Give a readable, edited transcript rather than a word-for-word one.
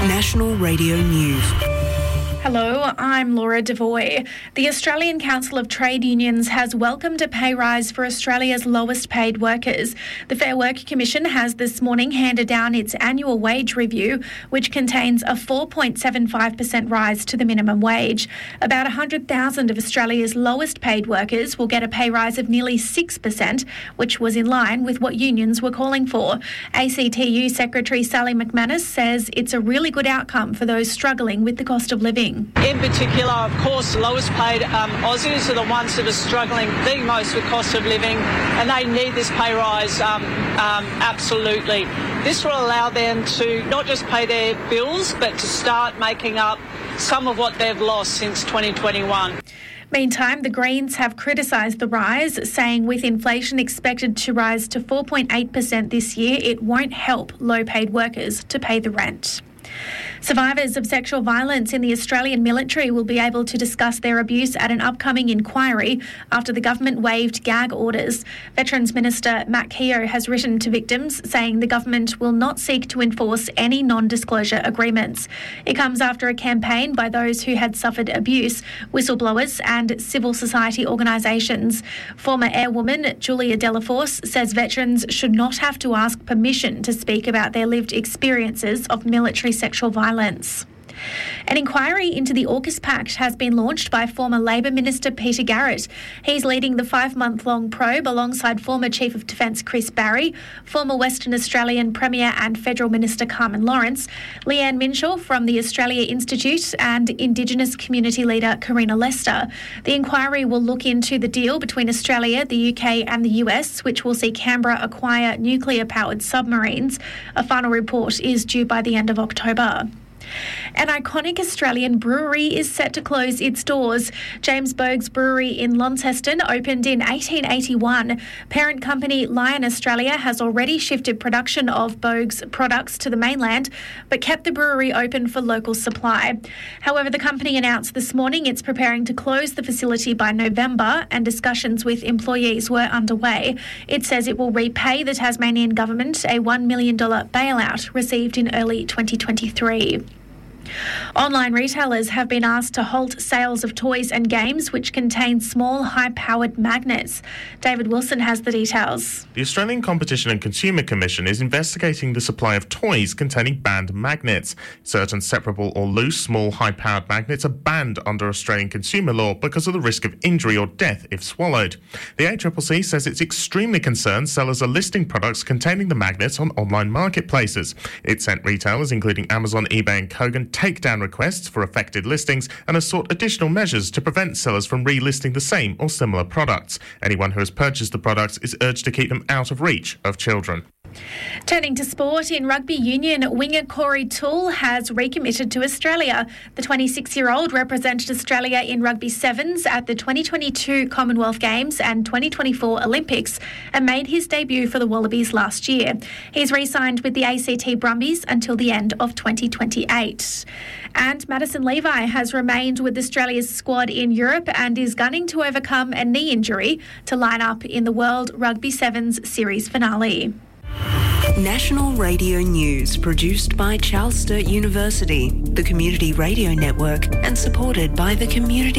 National Radio News. Hello, I'm Laura Devoy. The Australian Council of Trade Unions has welcomed a pay rise for Australia's lowest paid workers. The Fair Work Commission has this morning handed down its annual wage review, which contains a 4.75% rise to the minimum wage. About 100,000 of Australia's lowest paid workers will get a pay rise of nearly 6%, which was in line with what unions were calling for. ACTU Secretary Sally McManus says it's a really good outcome for those struggling with the cost of living. In particular, of course, the lowest paid Aussies are the ones that are struggling the most with cost of living, and they need this pay rise absolutely. This will allow them to not just pay their bills, but to start making up some of what they've lost since 2021. Meantime, the Greens have criticised the rise, saying with inflation expected to rise to 4.8% this year, it won't help low-paid workers to pay the rent. Survivors of sexual violence in the Australian military will be able to discuss their abuse at an upcoming inquiry after the government waived gag orders. Veterans Minister Matt Keogh has written to victims saying the government will not seek to enforce any non-disclosure agreements. It comes after a campaign by those who had suffered abuse, whistleblowers and civil society organisations. Former airwoman Julia Delaforce says veterans should not have to ask permission to speak about their lived experiences of military sexual violence. An inquiry into the AUKUS Pact has been launched by former Labor Minister Peter Garrett. He's leading the 5-month-long probe alongside former Chief of Defence Chris Barry, former Western Australian Premier and Federal Minister Carmen Lawrence, Leanne Minshaw from the Australia Institute and Indigenous community leader Karina Lester. The inquiry will look into the deal between Australia, the UK and the US, which will see Canberra acquire nuclear-powered submarines. A final report is due by the end of October. An iconic Australian brewery is set to close its doors. James Boag's Brewery in Launceston opened in 1881. Parent company Lion Australia has already shifted production of Boag's products to the mainland, but kept the brewery open for local supply. However, the company announced this morning it's preparing to close the facility by November, and discussions with employees were underway. It says it will repay the Tasmanian government a $1 million bailout received in early 2023. Online retailers have been asked to halt sales of toys and games which contain small, high-powered magnets. David Wilson has the details. The Australian Competition and Consumer Commission is investigating the supply of toys containing banned magnets. Certain separable or loose, small, high-powered magnets are banned under Australian consumer law because of the risk of injury or death if swallowed. The ACCC says it's extremely concerned sellers are listing products containing the magnets on online marketplaces. It sent retailers, including Amazon, eBay and Kogan, takedown requests for affected listings and has sought additional measures to prevent sellers from relisting the same or similar products. Anyone who has purchased the products is urged to keep them out of reach of children. Turning to sport, in rugby union, winger Corey Toole has recommitted to Australia. The 26-year-old represented Australia in rugby sevens at the 2022 Commonwealth Games and 2024 Olympics and made his debut for the Wallabies last year. He's re-signed with the ACT Brumbies until the end of 2028. And Madison Levi has remained with Australia's squad in Europe and is gunning to overcome a knee injury to line up in the World Rugby Sevens series finale. National Radio News, produced by Charles Sturt University, the Community Radio Network, and supported by the Community